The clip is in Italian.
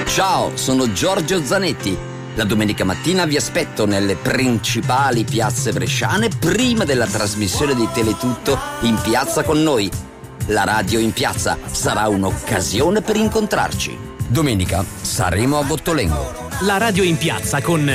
Ciao, sono Giorgio Zanetti. La domenica mattina vi aspetto nelle principali piazze bresciane prima della trasmissione di Teletutto In Piazza con noi. La radio in piazza sarà un'occasione per incontrarci. Domenica saremo a Gottolengo. La radio in piazza con